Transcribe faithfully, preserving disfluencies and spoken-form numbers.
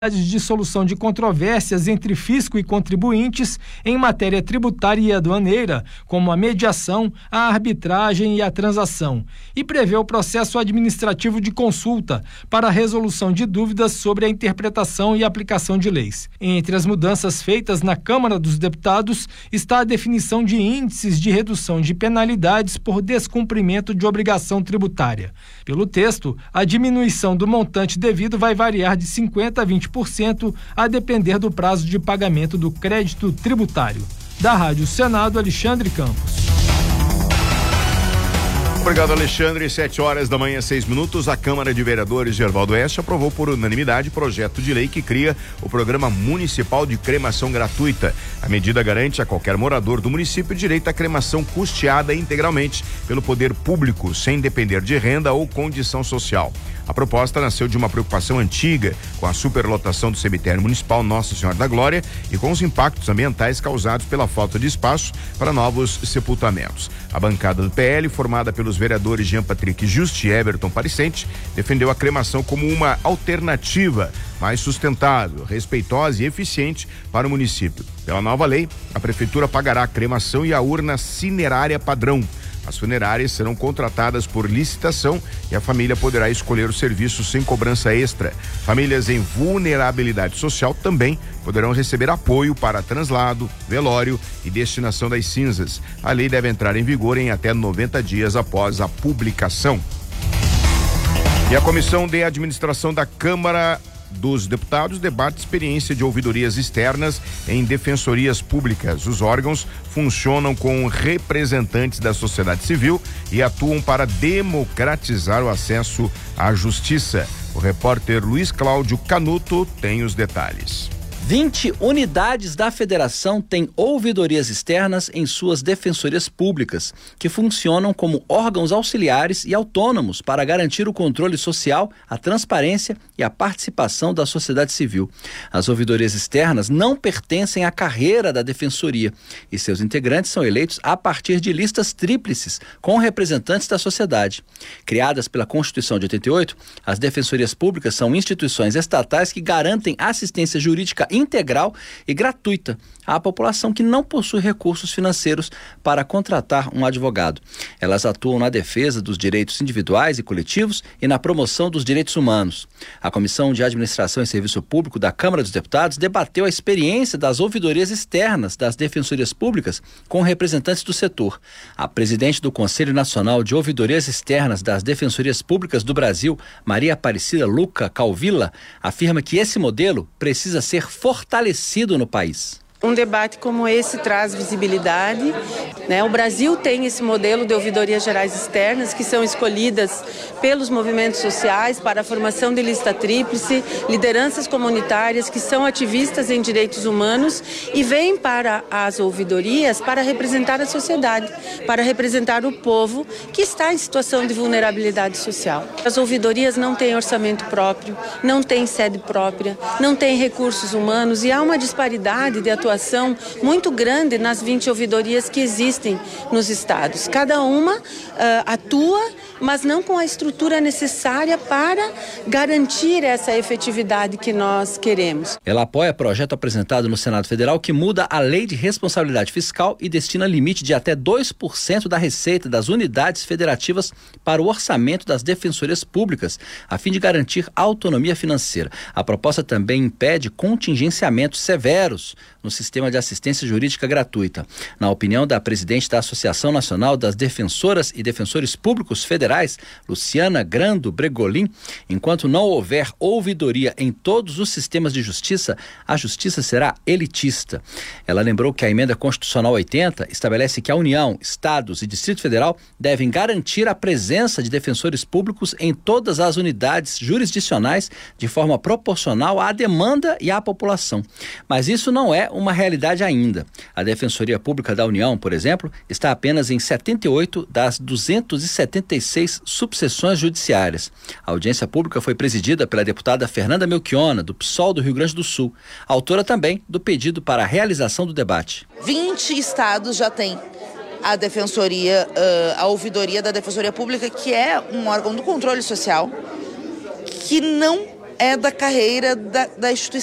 de solução de controvérsias entre fisco e contribuintes em matéria tributária e aduaneira, como a mediação, a arbitragem e a transação, e prevê o processo administrativo de consulta para a resolução de dúvidas sobre a interpretação e aplicação de leis. Entre as mudanças feitas na Câmara dos Deputados está a definição de índices de redução de penalidades por descumprimento de obrigação tributária. Pelo texto, a diminuição do montante devido vai variar de cinquenta a vinte por cento a depender do prazo de pagamento do crédito tributário. Da Rádio Senado, Alexandre Campos. Obrigado, Alexandre. Sete horas da manhã, seis minutos. A Câmara de Vereadores de Erval do Oeste aprovou por unanimidade projeto de lei que cria o Programa Municipal de Cremação Gratuita. A medida garante a qualquer morador do município direito à cremação custeada integralmente pelo poder público, sem depender de renda ou condição social. A proposta nasceu de uma preocupação antiga com a superlotação do cemitério municipal Nossa Senhora da Glória e com os impactos ambientais causados pela falta de espaço para novos sepultamentos. A bancada do P L, formada pelos vereadores Jean Patrick Juste e Everton Pariscente, defendeu a cremação como uma alternativa mais sustentável, respeitosa e eficiente para o município. Pela nova lei, a prefeitura pagará a cremação e a urna cinerária padrão. As funerárias serão contratadas por licitação e a família poderá escolher o serviço sem cobrança extra. Famílias em vulnerabilidade social também poderão receber apoio para translado, velório e destinação das cinzas. A lei deve entrar em vigor em até noventa dias após a publicação. E a Comissão de Administração da Câmara dos Deputados debate experiência de ouvidorias externas em defensorias públicas. Os órgãos funcionam com representantes da sociedade civil e atuam para democratizar o acesso à justiça. O repórter Luiz Cláudio Canuto tem os detalhes. vinte unidades da federação têm ouvidorias externas em suas defensorias públicas, que funcionam como órgãos auxiliares e autônomos para garantir o controle social, a transparência e a participação da sociedade civil. As ouvidorias externas não pertencem à carreira da defensoria e seus integrantes são eleitos a partir de listas tríplices com representantes da sociedade. Criadas pela Constituição de oitenta e oito, as defensorias públicas são instituições estatais que garantem assistência jurídica integral e gratuita à população que não possui recursos financeiros para contratar um advogado. Elas atuam na defesa dos direitos individuais e coletivos e na promoção dos direitos humanos. A Comissão de Administração e Serviço Público da Câmara dos Deputados debateu a experiência das ouvidorias externas das defensorias públicas com representantes do setor. A presidente do Conselho Nacional de Ouvidorias Externas das Defensorias Públicas do Brasil, Maria Aparecida Luca Calvilla, afirma que esse modelo precisa ser fortalecido no país. Um debate como esse traz visibilidade, né? O Brasil tem esse modelo de ouvidorias gerais externas que são escolhidas pelos movimentos sociais para a formação de lista tríplice, lideranças comunitárias que são ativistas em direitos humanos e vêm para as ouvidorias para representar a sociedade, para representar o povo que está em situação de vulnerabilidade social. As ouvidorias não têm orçamento próprio, não têm sede própria, não têm recursos humanos e há uma disparidade de atuação muito grande nas vinte ouvidorias que existem nos estados. Cada uma uh, atua, mas não com a estrutura necessária para garantir essa efetividade que nós queremos. Ela apoia projeto apresentado no Senado Federal que muda a lei de responsabilidade fiscal e destina limite de até dois por cento da receita das unidades federativas para o orçamento das defensorias públicas, a fim de garantir autonomia financeira. A proposta também impede contingenciamentos severos no sistema de assistência jurídica gratuita. Na opinião da presidente da Associação Nacional das Defensoras e Defensores Públicos Federais, Luciana Grando Bregolin, enquanto não houver ouvidoria em todos os sistemas de justiça, a justiça será elitista. Ela lembrou que a emenda constitucional oitenta estabelece que a União, Estados e Distrito Federal devem garantir a presença de defensores públicos em todas as unidades jurisdicionais de forma proporcional à demanda e à população. Mas isso não é uma realidade ainda. A Defensoria Pública da União, por exemplo, está apenas em setenta e oito das duzentas e setenta e seis subseções judiciárias. A audiência pública foi presidida pela deputada Fernanda Melchiona, do P SOL do Rio Grande do Sul, autora também do pedido para a realização do debate. vinte estados já têm a defensoria, a ouvidoria da Defensoria Pública, que é um órgão do controle social, que não é da carreira da, da instituição.